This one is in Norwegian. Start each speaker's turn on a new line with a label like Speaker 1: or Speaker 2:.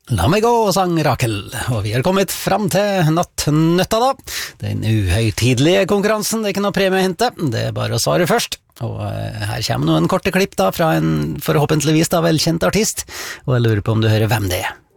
Speaker 1: La meg gå, sang Rakel, og vi har kommet fram til nattnøtta da. Den uhøytidelige konkurransen, det er ikke noe premie å hente, det er bare å svare først. Og her kommer noen korte klipp da fra en forhåpentligvis da velkjent artist, og jeg lurer på om du hører hvem det er.